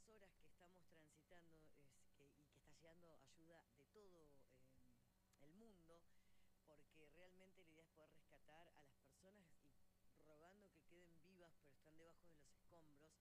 horas que estamos transitando y que está llegando ayuda de todo el mundo, porque realmente la idea es poder rescatar a las personas y rogando que queden vivas, pero están debajo de los escombros.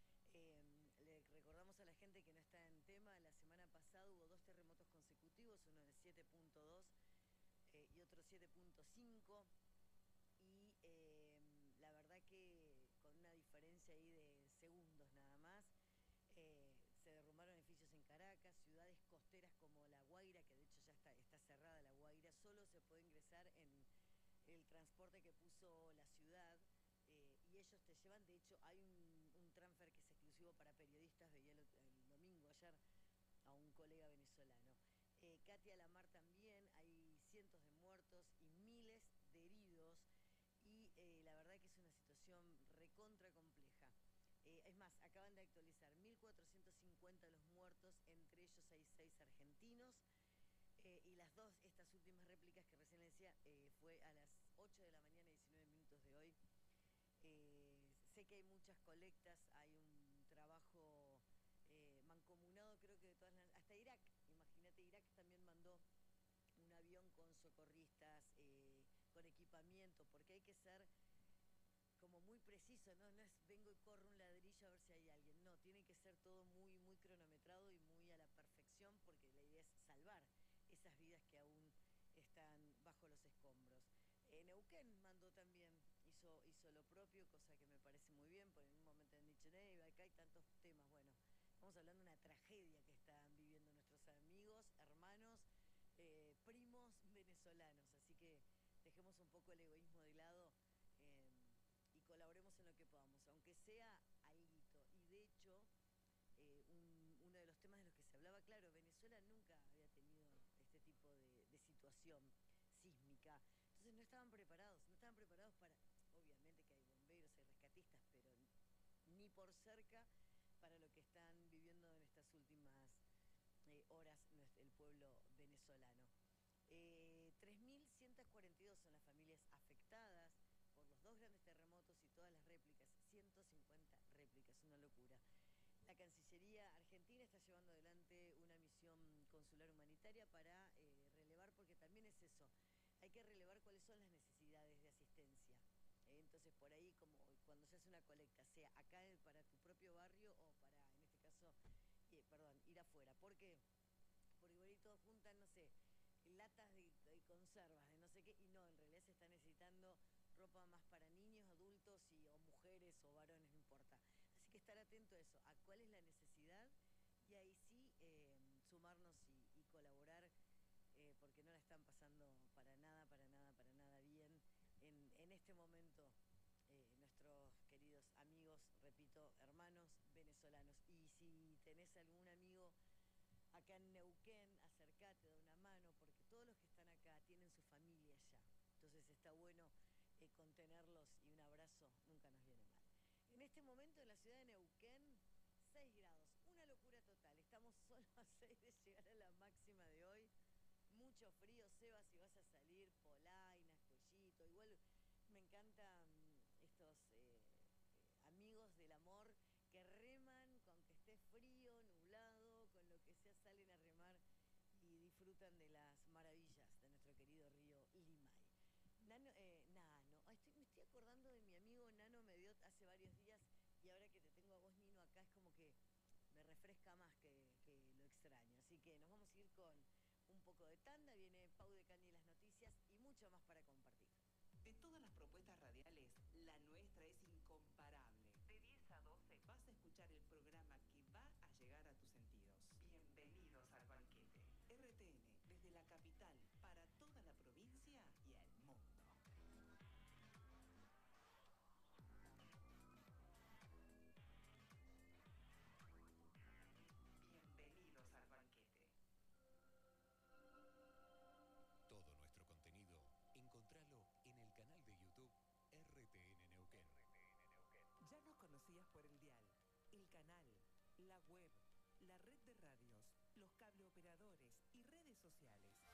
Le recordamos a la gente que no está en tema, la semana pasada hubo 2 terremotos consecutivos, uno de 7.2 y otro 7.5. Y la verdad que con una diferencia ahí de segundos nada más, se derrumbaron edificios en Caracas, ciudades costeras como La Guaira, que de hecho ya está cerrada La Guaira, solo se puede ingresar en el transporte que puso la ciudad, y ellos te llevan, de hecho hay un transfer que es exclusivo para periodistas, veía el domingo ayer a un colega venezolano. Katia Lamar también, hay cientos de muertos y miles de heridos, y la verdad que es una situación recontra compleja. Es más, acaban de actualizar 1.450 los muertos, entre ellos hay 6 argentinos, y estas últimas réplicas que recién le decía, fue a las 8 de la mañana, 19 minutos de hoy. Sé que hay muchas colectas, hay un trabajo mancomunado, creo que de todas las... Hasta Irak, imagínate, Irak también mandó un avión con socorristas, con equipamiento, porque hay que ser como muy preciso, ¿no? No es vengo y corro un ladrillo a ver si hay alguien. No, tiene que ser todo muy, muy cronometrado y muy a la perfección, porque la idea es salvar esas vidas que aún están bajo los escombros. Neuquén mandó también, hizo lo propio, cosa que me parece muy bien, porque en un momento han dicho, acá hay tantos temas. Bueno, estamos hablando de una tragedia que están viviendo nuestros amigos, hermanos, primos venezolanos, así que dejemos un poco el egoísmo de lado, y colaboremos en lo que podamos, aunque sea alguito. Y de hecho, uno de los temas de los que se hablaba, claro, Venezuela nunca había tenido este tipo de situación sísmica, entonces no estaban preparados para, obviamente que hay bomberos, hay rescatistas, pero ni por cerca para lo que están viviendo en estas últimas horas el pueblo venezolano. 3.142 son las familias afectadas por los 2 grandes terremotos y todas las réplicas, 150 réplicas, una locura. La Cancillería Argentina está llevando adelante una misión consular humanitaria para relevar, porque también es eso, hay que relevar cuáles son las necesidades de asistencia. Entonces por ahí, como cuando se hace una colecta, sea acá para tu propio barrio o para, en este caso, ir afuera. ¿Por qué? Porque por ahí todos juntan, no sé, latas de conservas, de no sé qué, y no, en realidad se está necesitando ropa más para niños, adultos o mujeres o varones, no importa. Así que estar atento a eso, a cuál es la necesidad, y ahí sí sumarnos y colaborar, porque no la están pasando para nada bien en este momento. Nuestros queridos amigos, repito, hermanos venezolanos. Y si tenés algún amigo acá en Neuquén, acercate, da una mano, porque todos los que están acá tienen su familia allá. Entonces está bueno contenerlos, y un abrazo nunca nos viene mal. En este momento en la ciudad de Neuquén, 6 grados, una locura total. Estamos solo a 6 de llegar a la máxima de hoy. Mucho frío, Seba, si vas a salir, polainas, cuellito. Igual me encantan estos amigos del amor que reman, con que esté frío, nublado, con lo que sea, salen a remar y disfrutan de las maravillas de nuestro querido río Limay. Nano, me estoy acordando de mi amigo Nano Mediot hace varios días, y ahora que te tengo a vos, Nino, acá es como que me refresca más que lo extraño. Así que nos vamos a ir con un poco de tanda, viene Pau de Cani y las noticias y mucho más para compartir. De todas las propuestas radiales, la nuestra es incomparable. De 10 a 12 vas a escuchar el programa que va a llegar a tus sentidos. Bienvenidos al banquete. RTN, desde la capital, para toda la provincia y el mundo. Bienvenidos al banquete. Todo nuestro contenido, encontralo en el canal de YouTube RTN Neuquén. Ya nos conocías por el dial, el canal, la web, la red de radios, los cableoperadores y redes sociales.